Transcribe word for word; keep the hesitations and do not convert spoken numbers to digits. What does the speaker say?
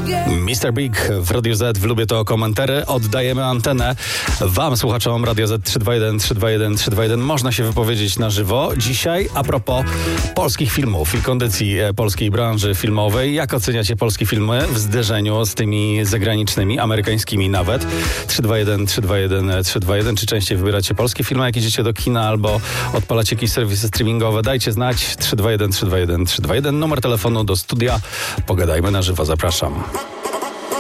mister Big w Radio Z, w Lubię to komentary. Oddajemy antenę wam, słuchaczom Radio Z trzysta dwadzieścia jeden, trzysta dwadzieścia jeden, trzysta dwadzieścia jeden. Można się wypowiedzieć na żywo. Dzisiaj a propos polskich filmów i kondycji polskiej branży filmowej. Jak oceniacie polskie filmy w zderzeniu z tymi zagranicznymi, amerykańskimi nawet? trzysta dwadzieścia jeden, trzysta dwadzieścia jeden, trzysta dwadzieścia jeden. Czy częściej wybieracie polskie filmy, jak idziecie do kina albo odpalacie jakieś serwisy streamingowe? Dajcie znać. trzysta dwadzieścia jeden, trzysta dwadzieścia jeden, trzysta dwadzieścia jeden. Numer telefonu do studia. Pogadajmy na żywo. Zapraszam.